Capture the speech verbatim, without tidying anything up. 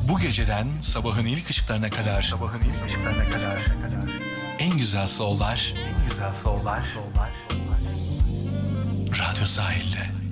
Bu geceden sabahın ilk ışıklarına kadar, sabahın ilk ışıklarına kadar en güzel soul'lar, en güzel soul'lar, Radyo Sahil'de.